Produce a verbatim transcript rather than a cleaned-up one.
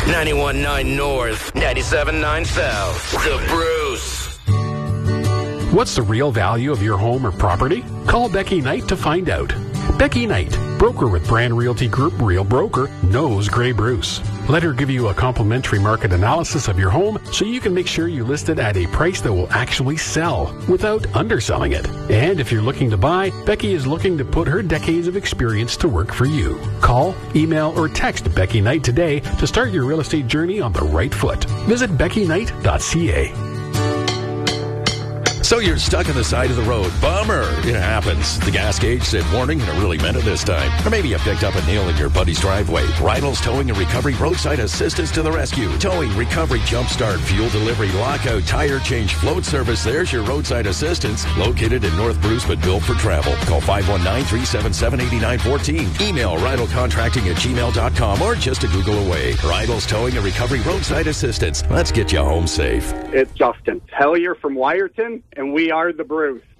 ninety-one point nine North, ninety-seven point nine South. The Bruce. What's the real value of your home or property? Call Becky Knight to find out. Becky Knight, broker with Brand Realty Group, Real Broker, knows Grey Bruce. Let her give you a complimentary market analysis of your home so you can make sure you list it at a price that will actually sell without underselling it. And if you're looking to buy, Becky is looking to put her decades of experience to work for you. Call, email, or text Becky Knight today to start your real estate journey on the right foot. Visit becky knight dot c a. So you're stuck on the side of the road. Bummer. It happens. The gas gauge said warning, and it really meant it this time. Or maybe you picked up a nail in your buddy's driveway. Rydell's Towing and Recovery Roadside Assistance to the rescue. Towing, recovery, jumpstart, fuel delivery, lockout, tire change, float service. There's your roadside assistance. Located in North Bruce, but built for travel. Call five one nine, three seven seven, eight nine one four. Email rydellcontracting at gmail dot com or just a Google away. Rydell's Towing and Recovery Roadside Assistance. Let's get you home safe. It's Justin Hellier from Wyerton, and we are the Bruce.